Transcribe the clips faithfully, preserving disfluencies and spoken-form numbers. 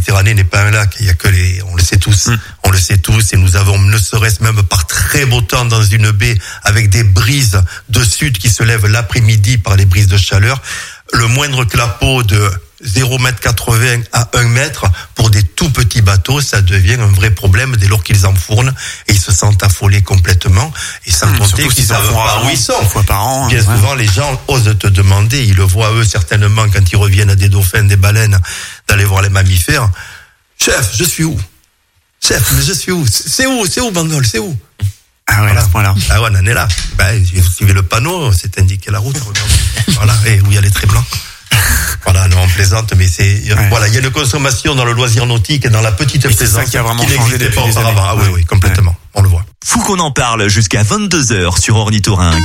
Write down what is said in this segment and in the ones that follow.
Méditerranée n'est pas un lac, il y a que les, on le sait tous, mmh. on le sait tous, et nous avons, ne serait-ce même par très beau temps dans une baie, avec des brises de sud qui se lèvent l'après-midi par les brises de chaleur, le moindre clapot de zéro virgule quatre-vingts à un mètre, pour des tout petits bateaux, ça devient un vrai problème dès lors qu'ils enfournent, et ils se sentent affolés complètement, et sans mmh, compter qu'ils savent pas où ils sont. Une fois par an. Bien ouais. souvent, les gens osent te demander, ils le voient eux certainement quand ils reviennent à des dauphins, des baleines, d'aller voir les mammifères. Chef, je suis où? Chef, mais je suis où? C'est où? C'est où, Bandol? C'est où? Ah ouais, voilà. À ce point-là. Ah ouais, on en est là. Ben, vous suivez le panneau, c'est indiqué la route. Voilà, et où il y a les traits blancs. Voilà, non, on plaisante, mais c'est, ouais. voilà, il y a une consommation dans le loisir nautique et dans la petite et plaisance. C'est ça qui a vraiment qui changé depuis pas des auparavant. années. Ah oui, oui, complètement. Ouais. On le voit. Fou qu'on en parle jusqu'à vingt-deux heures sur Ornithorynque.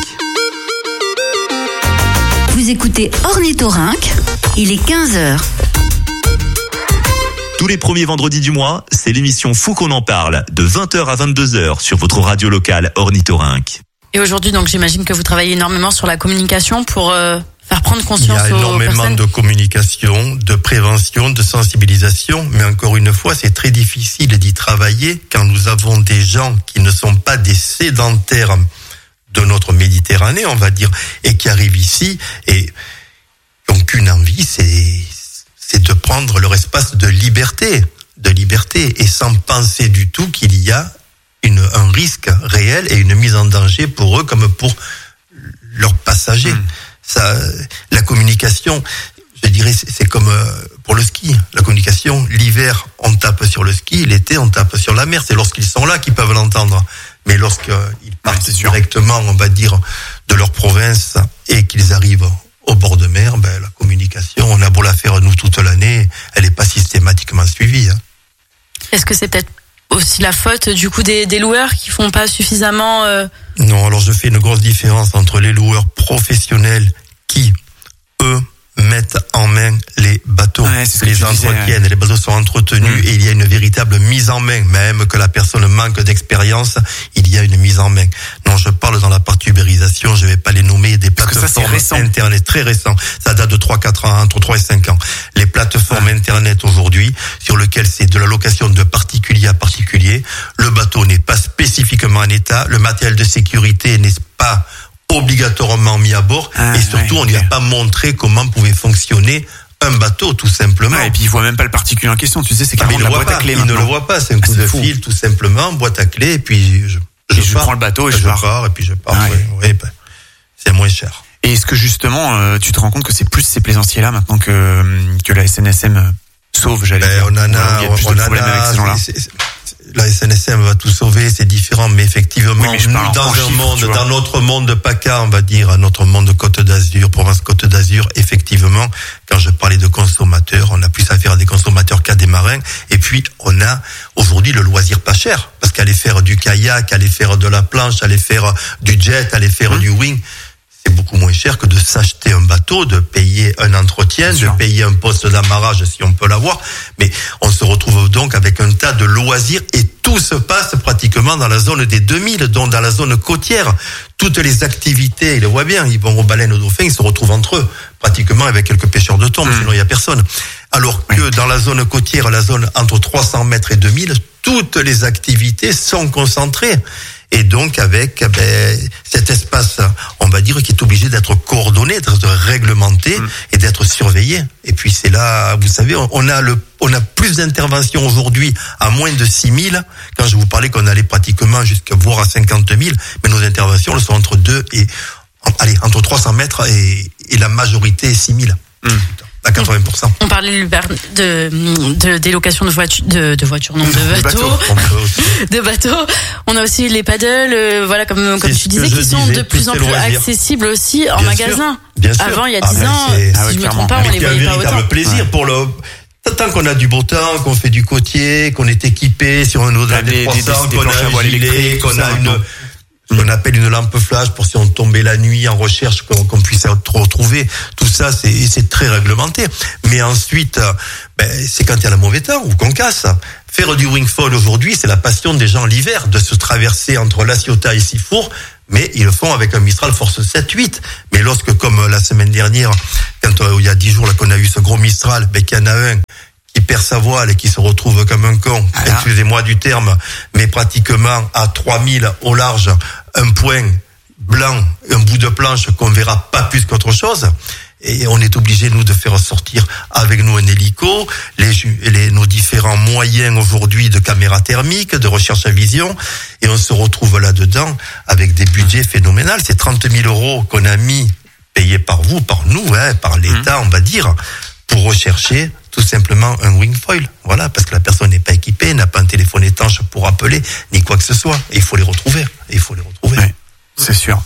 Vous écoutez Ornithorynque, il est quinze heures. Tous les premiers vendredis du mois, c'est l'émission Fou qu'on en parle, de vingt heures à vingt-deux heures sur votre radio locale Ornithorynque. Et aujourd'hui, donc, j'imagine que vous travaillez énormément sur la communication pour euh, faire prendre conscience aux personnes. Il y a énormément de communication, de prévention, de sensibilisation, mais encore une fois, c'est très difficile d'y travailler quand nous avons des gens qui ne sont pas des sédentaires de notre Méditerranée, on va dire, et qui arrivent ici et n'ont qu'une envie, c'est, c'est de prendre leur espace de liberté, de liberté, et sans penser du tout qu'il y a une, un risque réel et une mise en danger pour eux comme pour leurs passagers. Mmh. Ça, la communication, je dirais, c'est, c'est comme pour le ski. La communication, l'hiver, on tape sur le ski, l'été, on tape sur la mer. C'est lorsqu'ils sont là qu'ils peuvent l'entendre. Mais lorsqu'ils partent ouais, directement, on va dire, de leur province et qu'ils arrivent au bord de mer, ben, la communication, on a beau la faire nous toute l'année, elle n'est pas systématiquement suivie. Hein. Est-ce que c'est peut-être aussi la faute du coup des, des loueurs qui font pas suffisamment euh... Non, alors je fais une grosse différence entre les loueurs professionnels qui, eux, mettent en main les bateaux, ouais, les entretiennent, disais, ouais. Les bateaux sont entretenus mmh. et il y a une véritable mise en main, même que la personne manque d'expérience, il y a une mise en main. Non, je parle dans la partie ubérisation, je vais pas les nommer, des plateformes ça, internet très récent, ça date de trois quatre ans, entre trois et cinq ans. Les plateformes ah. internet aujourd'hui, sur lesquelles c'est de la location de particulier à particulier, le bateau n'est pas spécifiquement en état, le matériel de sécurité n'est pas obligatoirement mis à bord ah, et surtout ouais, on lui okay. a pas montré comment pouvait fonctionner un bateau tout simplement. Ouais, et puis il voit même pas le particulier en question, tu sais, c'est carrément ah, la boîte pas. à clé. Il maintenant. ne le voit pas, c'est un coup ah, c'est de fou. Fil tout simplement, boîte à clé et puis je, je, et je pars. prends le bateau et je, je pars. pars et puis je pars. Ah, ouais. Ouais, ben, c'est moins cher. Et est-ce que justement euh, tu te rends compte que c'est plus ces plaisanciers-là maintenant que que la S N S M sauve, j'allais ben, dire. On en a, il y a plus on de en problèmes a, avec ces gens-là. C'est, c'est, la S N S M va tout sauver, c'est différent, mais effectivement, oui, mais nous, dans un chiffre, monde, dans notre monde de PACA, on va dire, notre monde Côte d'Azur, province Côte d'Azur, effectivement, quand je parlais de consommateurs, on a plus affaire à des consommateurs qu'à des marins, et puis on a aujourd'hui le loisir pas cher, parce qu'aller faire du kayak, aller faire de la planche, aller faire du jet, aller faire mmh. du wing, c'est beaucoup moins cher que de s'acheter un bateau, de payer un entretien, de payer un poste d'amarrage si on peut l'avoir. Mais on se retrouve donc avec un tas de loisirs et tout se passe pratiquement dans la zone des deux mille, donc dans la zone côtière. Toutes les activités, ils le voient bien, ils vont aux baleines, aux dauphins, ils se retrouvent entre eux, pratiquement avec quelques pêcheurs de thon, mmh. sinon il n'y a personne. Alors que oui. dans la zone côtière, la zone entre trois cents mètres et deux mille, toutes les activités sont concentrées. Et donc avec ben, cet espace, on va dire, qui est obligé d'être coordonné, d'être réglementé mmh. et d'être surveillé. Et puis c'est là, vous savez, on a le, on a plus d'interventions aujourd'hui à moins de six mille. Quand je vous parlais qu'on allait pratiquement jusqu'à voire à cinquante mille, mais nos interventions elles sont entre deux et allez entre trois cents mètres et, et la majorité est six mille. Mmh. À quatre-vingts pour cent. On parlait de, de, des locations de voitures, de, de voitures, non, de bateaux. de bateaux. On a aussi les paddles, euh, voilà, comme, comme tu disais, qui sont disais, de plus en plus accessibles aussi en bien magasin. Sûr, bien sûr. Avant, il y a dix ah, ans, si ah, je ne me trompe pas, on les voyait pas autant. C'est un véritable plaisir ouais. pour le, tant qu'on a du beau temps, qu'on fait du côtier, qu'on est équipé sur un O D A D trois cents, qu'on a un gilet, qu'on a une, ce qu'on appelle une lampe flash pour si on tombait la nuit en recherche qu'on, qu'on puisse être retrouvé. Tout ça, c'est, c'est très réglementé. Mais ensuite, ben, c'est quand il y a le mauvais temps ou qu'on casse. Faire du wingfoil aujourd'hui, c'est la passion des gens l'hiver, de se traverser entre La Ciotat et Sifour. Mais ils le font avec un Mistral Force sept huit. Mais lorsque, comme la semaine dernière, quand euh, il y a dix jours là qu'on a eu ce gros Mistral, ben, qu'il y en a un qui perd sa voile et qui se retrouve comme un con, voilà. Excusez-moi du terme, mais pratiquement à trois mille au large, un point blanc, un bout de planche qu'on verra pas plus qu'autre chose. Et on est obligé, nous, de faire sortir avec nous un hélico, les, les, nos différents moyens aujourd'hui de caméra thermique, de recherche à vision, et on se retrouve là-dedans avec des budgets phénoménaux. C'est trente mille euros qu'on a mis, payés par vous, par nous, hein, par l'État, on va dire, pour rechercher tout simplement un wingfoil. Voilà, parce que la personne n'est pas équipée, n'a pas un téléphone étanche pour appeler, ni quoi que ce soit. Et il faut les retrouver. Et il faut les retrouver. Oui, c'est sûr.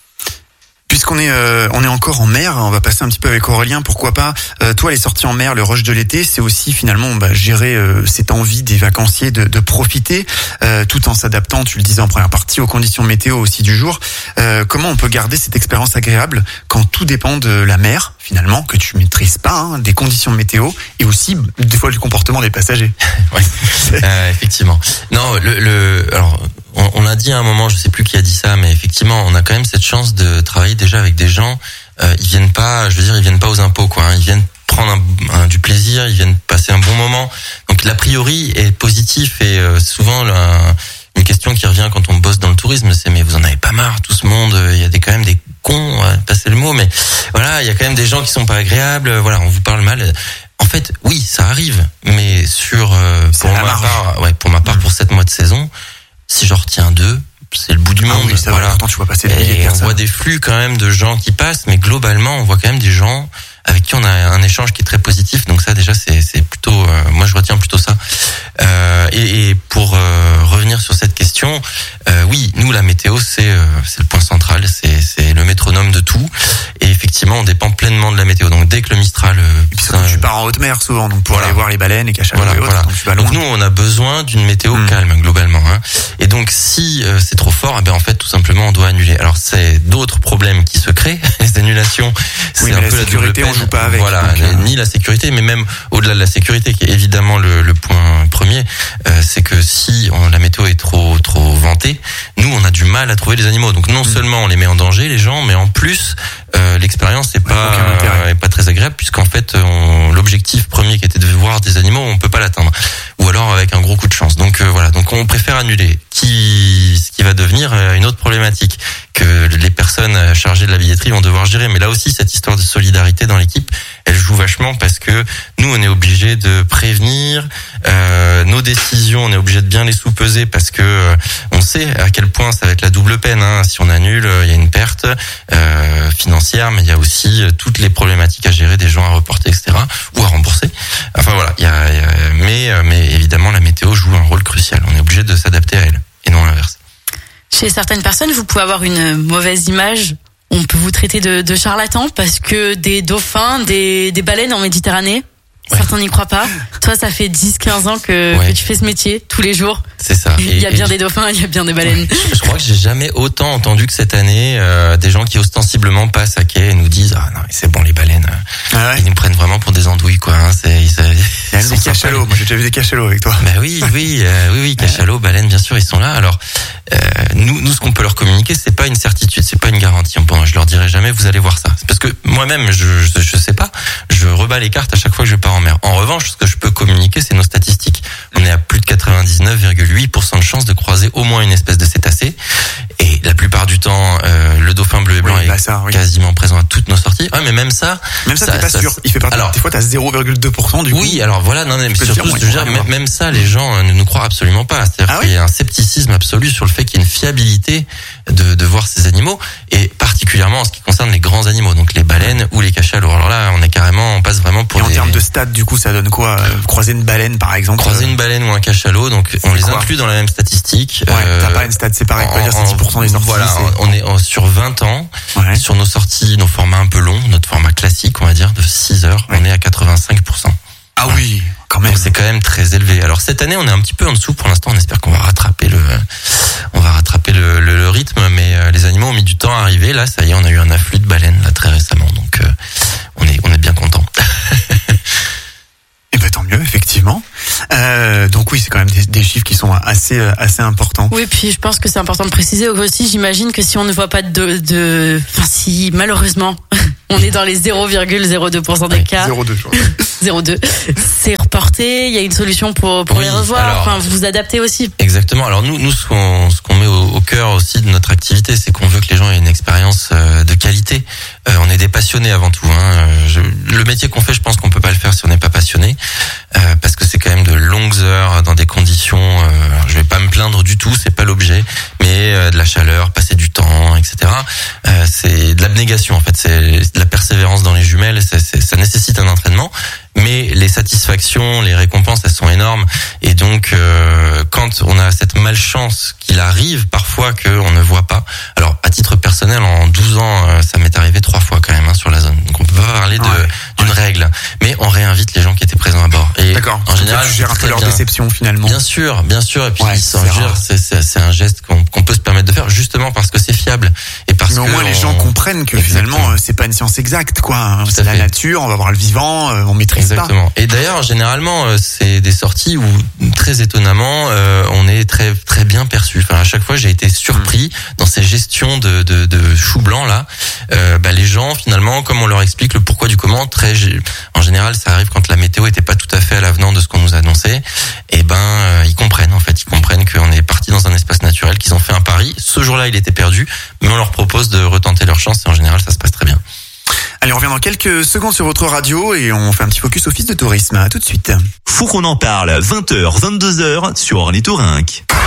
Puisqu'on est euh, on est encore en mer, on va passer un petit peu avec Aurélien, pourquoi pas. Euh, toi, les sorties en mer, le rush de l'été, c'est aussi finalement bah, gérer euh, cette envie des vacanciers de, de profiter, euh, tout en s'adaptant, tu le disais en première partie, aux conditions météo aussi du jour. Euh, comment on peut garder cette expérience agréable quand tout dépend de la mer, finalement, que tu maîtrises pas, hein, des conditions météo et aussi des fois du comportement des passagers. Ouais, euh, effectivement. Non, le, le alors. On a dit à un moment, je sais plus qui a dit ça, mais effectivement, on a quand même cette chance de travailler déjà avec des gens. Euh, ils viennent pas, je veux dire, ils viennent pas aux impôts, quoi. Hein. Ils viennent prendre un, un, du plaisir, ils viennent passer un bon moment. Donc l'a priori est positif et euh, souvent la, une question qui revient quand on bosse dans le tourisme, c'est mais vous en avez pas marre, tout ce monde. Il y a des quand même des cons, ouais, passez le mot, mais voilà, il y a quand même des gens qui sont pas agréables. Voilà, on vous parle mal. En fait, oui, ça arrive, mais sur euh, pour ma part, ouais, pour ma part, mmh. pour sept mois de saison. Si j'en retiens deux, c'est le bout du monde. Ah oui, ça voilà. Pourtant, tu vois passer des et on voit des flux quand même de gens qui passent, mais globalement, on voit quand même des gens avec qui on a un échange qui est très positif. Donc ça, déjà, c'est, c'est plutôt, euh, moi, je retiens plutôt ça. Euh, et, et pour euh, revenir sur cette question, euh, oui, nous, la météo, c'est, euh, c'est le point central, c'est, c'est le métronome de tout. Et effectivement, on dépend pleinement de la météo. Donc dès que le Mistral, euh, et puis ça, tu pars en haute mer souvent, donc pour voilà. aller voir les baleines, les cachalots voilà, et autres. Voilà. Donc, tu vas donc nous, on a besoin d'une météo mmh. calme globalement. Hein. Et donc si euh, c'est trop fort, eh ben en fait, tout simplement, on doit annuler. Alors c'est d'autres problèmes qui se créent. Les annulations, c'est oui, un la peu sécurité, la on joue pas avec. Voilà, donc, euh... ni la sécurité, mais même au-delà de la sécurité, qui est évidemment le, le point premier, euh, c'est que si on, la météo est trop trop vantée, nous, on a du mal à trouver les animaux. Donc non mmh. seulement on les met en danger, les gens, mais en plus euh, l'expérience n'est pas euh, est pas très agréable, puisqu'en fait on, l'objectif premier qui était de voir des animaux, on peut pas l'atteindre, ou alors avec un gros coup de chance. Donc euh, voilà, donc on préfère annuler. Qui, ce qui va devenir une autre problématique que les personnes chargées de la billetterie vont devoir gérer. Mais là aussi, cette histoire de solidarité dans l'équipe, elle joue vachement parce que nous, on est obligé de prévenir euh, nos décisions, on est obligé de bien les sous-peser parce que euh, on sait à quel point ça va être la double peine. Hein. Si on annule, il y a une perte euh, financière, mais il y a aussi toutes les problématiques à gérer, des gens à reporter, et cetera, ou à rembourser. Enfin voilà, il y a, il y a mais mais évidemment la météo joue un rôle crucial. On est obligé de s'adapter à elle et non l'inverse. Chez certaines personnes, vous pouvez avoir une mauvaise image. On peut vous traiter de, de charlatan parce que des dauphins, des, des baleines en Méditerranée, ouais. certains n'y croient pas. Toi, ça fait dix quinze ans que, ouais. que tu fais ce métier tous les jours. C'est ça. Il y a et, bien et des dauphins, il y a bien des baleines. Ouais. Je crois que j'ai jamais autant entendu que cette année euh, des gens qui ostensiblement passent à quai et nous disent ah non c'est bon les baleines, ah ouais. ils nous prennent vraiment pour des andouilles quoi. Hein, c'est ils, il y a des cachalots. Moi j'ai déjà vu des cachalots avec toi. Bah oui oui euh, oui oui cachalots, baleines bien sûr ils sont là. Alors euh, nous nous ce qu'on peut leur communiquer c'est pas une certitude, c'est pas une garantie. Bon, je leur dirai jamais vous allez voir ça. C'est parce que moi-même je, je je sais pas, je rebats les cartes à chaque fois que je pars en mer. En revanche ce que je peux communiquer c'est nos statistiques. On est à plus de quatre-vingt-dix-neuf virgule huit pour cent de chance de croiser au moins une espèce de cétacé. Et la plupart du temps, euh, le dauphin bleu et blanc oui, bah ça, est oui. quasiment présent à toutes nos sorties. Ouais, mais même ça, même ça, ça t'es pas ça, sûr. Il fait partie. Alors, des fois, t'as zéro virgule deux pour cent du coup. Oui, alors voilà, non, mais surtout, dire, je veux dire, même, même ça, les gens ne nous croient absolument pas. C'est-à-dire ah, qu'il oui y a un scepticisme absolu sur le fait qu'il y ait une fiabilité de, de voir ces animaux, et particulièrement en ce qui concerne les grands animaux, donc les baleines ou les cachalots. Alors là, on est carrément, on passe vraiment pour. Et en des... termes de stade, du coup, ça donne quoi? Croiser une baleine, par exemple. Croiser une baleine ou un cachalot, donc c'est on les quoi inclut dans la même statistique. Ouais, euh, t'as pas une stade séparée, on peut dire c'est dix pour cent des sorties. Voilà, c'est... on est sur vingt ans, ouais. sur nos sorties, nos formats un peu longs, notre format classique, on va dire, de six heures, ouais. on est à quatre-vingt-cinq pour cent. Ah oui, quand même. Donc c'est quand même très élevé. Alors cette année, on est un petit peu en dessous pour l'instant, on espère qu'on va rattraper le, on va rattraper le, le, le rythme, mais euh, les animaux ont mis du temps à arriver. Là, ça y est, on a eu un afflux de baleines, là, très récemment, donc euh, on est, on est bien content. Et ben tant mieux, effectivement. Euh, donc oui, c'est quand même des, des chiffres qui sont assez assez importants. Oui, puis je pense que c'est important de préciser aussi. J'imagine que si on ne voit pas de, de, enfin si malheureusement on est dans les zéro virgule zéro deux pour cent des cas. zéro virgule deux zéro virgule deux C'est reporté. Il y a une solution pour pour oui, les revoir. Alors, enfin, vous vous adaptez aussi. Exactement. Alors nous, nous, ce qu'on ce qu'on met au, au cœur aussi de notre activité, c'est qu'on veut que les gens aient une expérience euh, de qualité. Euh, on est des passionnés avant tout. Hein. Je, le métier qu'on fait, je pense qu'on peut pas le faire si on n'est pas passionné, euh, parce que c'est quand même de longues heures dans des conditions. Euh, alors je vais pas me plaindre du tout, c'est pas l'objet, mais euh, de la chaleur, passer du temps, et cetera. Euh, c'est de l'abnégation en fait. C'est de la persévérance dans les jumelles. C'est, c'est, ça nécessite un entraînement. Mais les satisfactions, les récompenses, elles sont énormes. Et donc, euh, quand on a cette malchance qu'il arrive parfois qu'on ne voit pas. Alors, à titre personnel, en douze ans, euh, ça m'est arrivé trois fois quand même hein, sur la zone. Donc, on peut pas parler de, ouais. d'une ouais. règle. Mais on réinvite les gens qui étaient présents à bord. Et d'accord. En général, tu gères un peu leur bien. déception finalement. Bien sûr, bien sûr. Et puis, ouais, c'est, c'est, c'est, c'est un geste qu'on, qu'on peut se permettre de faire justement parce que c'est fiable. Et parce Mais au que moins, on... les gens comprennent que Exactement. finalement, c'est pas une science exacte, quoi. Tout c'est la fait. nature, on va voir le vivant, on maîtrise Exactement. pas. Et d'ailleurs, généralement, c'est des sorties où, très étonnamment, euh, on est très très bien perçu. Enfin, à chaque fois, j'ai été surpris dans ces gestions de de, de chou blanc là. Euh, bah, les gens, finalement, comme on leur explique le pourquoi du comment, très en général, ça arrive quand la météo était pas tout à fait à l'avenant de ce qu'on nous annonçait. Et ben, euh, ils comprennent en fait, ils comprennent qu'on est parti dans un espace naturel, qu'ils ont fait un pari. Ce jour-là, il était perdu, mais on leur propose de retenter leur chance. Et en général, ça se passe très bien. Allez, on revient dans quelques secondes sur votre radio et on fait un petit focus office de tourisme. À tout de suite. Faut qu'on en parle. vingt heures, vingt-deux heures sur Ornithorynque.